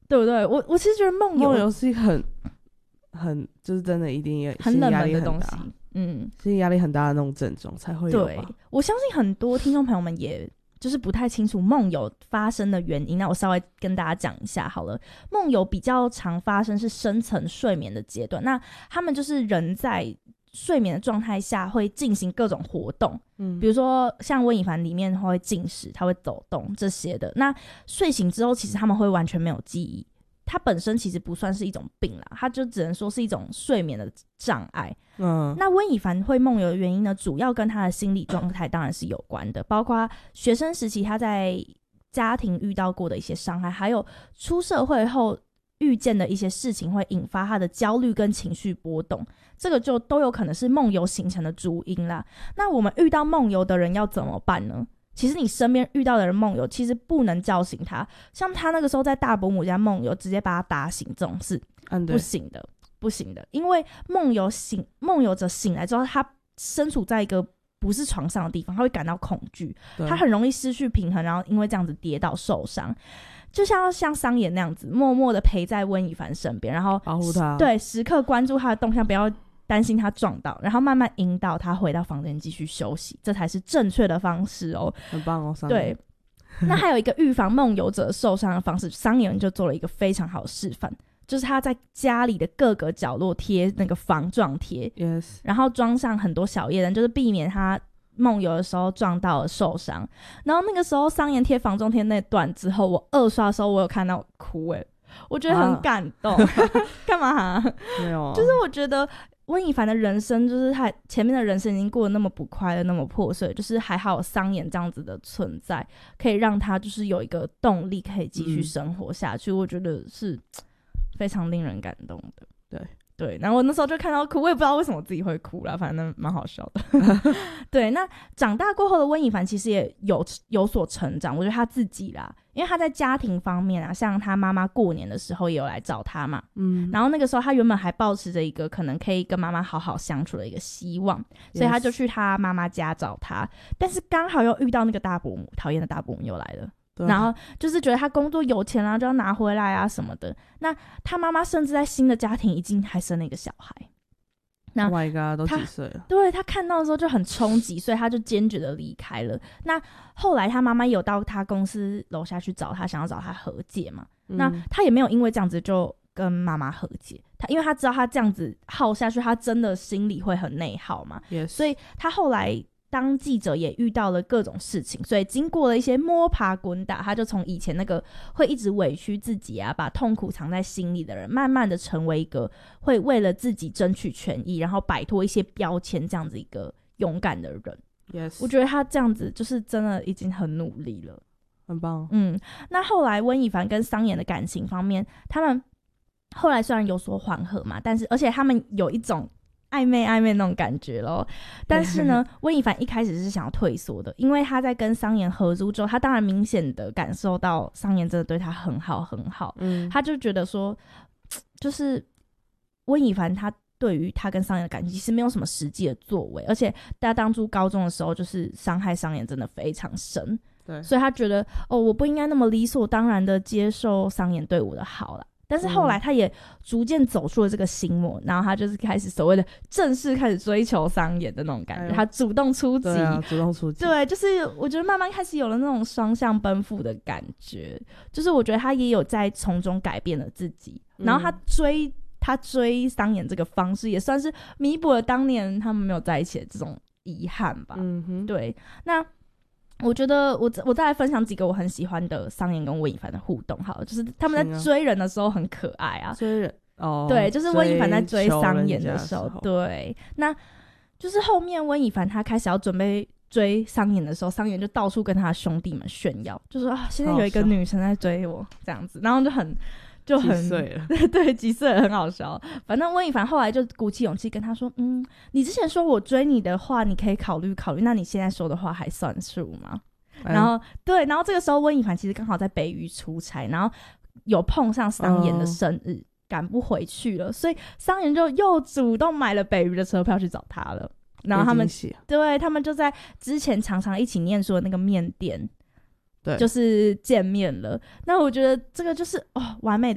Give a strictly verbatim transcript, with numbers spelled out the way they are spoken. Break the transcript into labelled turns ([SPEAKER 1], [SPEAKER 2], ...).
[SPEAKER 1] 对不对？我我其实觉得梦游
[SPEAKER 2] 梦游是一个很很就是真的一定也
[SPEAKER 1] 很冷门的东西，嗯，
[SPEAKER 2] 心理压力很大的那种症状才会有吧。
[SPEAKER 1] 对，我相信很多听众朋友们也就是不太清楚梦游发生的原因，那我稍微跟大家讲一下好了。梦游比较常发生是深层睡眠的阶段，那他们就是人在睡眠的状态下会进行各种活动，嗯，比如说像温以凡里面他会进食，他会走动这些的。那睡醒之后其实他们会完全没有记忆，它本身其实不算是一种病啦，它就只能说是一种睡眠的障碍。嗯，那温以凡会梦游的原因呢，主要跟他的心理状态当然是有关的，包括学生时期他在家庭遇到过的一些伤害，还有出社会后遇见的一些事情会引发他的焦虑跟情绪波动，这个就都有可能是梦游形成的主因啦。那我们遇到梦游的人要怎么办呢？其实你身边遇到的人梦游，其实不能叫醒他。像他那个时候在大伯母家梦游，直接把他打醒，这种事、嗯、不行的，不行的。因为梦游醒梦游者醒来之后，他身处在一个不是床上的地方，他会感到恐惧，他很容易失去平衡，然后因为这样子跌倒受伤。就像像桑野那样子，默默的陪在温以凡身边，然后
[SPEAKER 2] 保护他，
[SPEAKER 1] 对，时刻关注他的动向，不要担心他撞到，然后慢慢引导他回到房间继续休息，这才是正确的方式哦。
[SPEAKER 2] 很棒哦，桑
[SPEAKER 1] 对。那还有一个预防梦游者受伤的方式，桑野就做了一个非常好的示范，就是他在家里的各个角落贴那个防撞贴，
[SPEAKER 2] yes.
[SPEAKER 1] 然后装上很多小夜灯，就是避免他梦游的时候撞到了受伤。然后那个时候桑野贴防撞贴那段之后，我二刷的时候我有看到哭耶，我觉得很感动。干、啊、嘛、啊、
[SPEAKER 2] 没有、啊、
[SPEAKER 1] 就是我觉得温以凡的人生，就是他前面的人生已经过得那么不快乐，那么破碎，就是还好有桑野这样子的存在，可以让他就是有一个动力可以继续生活下去、嗯、我觉得是非常令人感动的。
[SPEAKER 2] 对
[SPEAKER 1] 对，然后我那时候就看到哭，我也不知道为什么我自己会哭啦，反正蛮好笑的。对，那长大过后的温以凡其实也有有所成长，我觉得他自己啦，因为他在家庭方面啊，像他妈妈过年的时候也有来找他嘛，嗯，然后那个时候他原本还抱持着一个可能可以跟妈妈好好相处的一个希望， yes. 所以他就去他妈妈家找他，但是刚好又遇到那个大伯母，讨厌的大伯母又来了。然后就是觉得他工作有钱啊，就要拿回来啊什么的。那他妈妈甚至在新的家庭已经还生了一个小孩。那
[SPEAKER 2] Oh my god， 都几岁了？
[SPEAKER 1] 对，他看到的时候就很冲击，所以他就坚决的离开了。那后来他妈妈有到他公司楼下去找他，想要找他和解嘛、嗯、那他也没有因为这样子就跟妈妈和解，他因为他知道他这样子耗下去，他真的心里会很内耗嘛、
[SPEAKER 2] yes.
[SPEAKER 1] 所以他后来当记者也遇到了各种事情，所以经过了一些摸爬滚打，他就从以前那个会一直委屈自己啊，把痛苦藏在心里的人，慢慢的成为一个会为了自己争取权益，然后摆脱一些标签这样子一个勇敢的人。
[SPEAKER 2] yes.
[SPEAKER 1] 我觉得他这样子就是真的已经很努力了，
[SPEAKER 2] 很棒。
[SPEAKER 1] 嗯，那后来温以凡跟桑野的感情方面，他们后来虽然有所缓和嘛，但是而且他们有一种暧昧暧昧那种感觉咯。但是呢温以凡一开始是想要退缩的，因为他在跟桑野合租之后，他当然明显的感受到桑野真的对他很好很好、嗯、他就觉得说就是温以凡他对于他跟桑野的感情其实没有什么实际的作为，而且他当初高中的时候就是伤害桑野真的非常深，对，所以他觉得哦，我不应该那么理所当然的接受桑野对我的好啦。但是后来他也逐渐走出了这个心魔、嗯、然后他就是开始所谓的正式开始追求桑野的那种感觉、哎、他主动出击，
[SPEAKER 2] 对啊，主动出击，
[SPEAKER 1] 对，就是我觉得慢慢开始有了那种双向奔赴的感觉，就是我觉得他也有在从中改变了自己、嗯、然后他追他追桑野这个方式也算是弥补了当年他们没有在一起的这种遗憾吧。嗯哼，对，那我觉得我我再来分享几个我很喜欢的桑野跟温以凡的互动好了，就是他们在追人的时候很可爱啊，
[SPEAKER 2] 追人哦，
[SPEAKER 1] 对，就是温以凡在追桑野的时候，对，那就是后面温以凡他开始要准备追桑野的时候，桑野就到处跟他的兄弟们炫耀，就说啊，现在有一个女生在追我这样子，然后就很就很
[SPEAKER 2] 几岁了
[SPEAKER 1] 对，几岁了，很好笑。反正温以凡后来就鼓起勇气跟他说，嗯，你之前说我追你的话你可以考虑考虑，那你现在说的话还算数吗？嗯、然后对，然后这个时候温以凡其实刚好在北渔出差，然后有碰上桑野的生日、哦、赶不回去了，所以桑野就又主动买了北渔的车票去找他了，然后他们对他们就在之前常常一起念书的那个面店对，就是见面了。那我觉得这个就是哦，完美的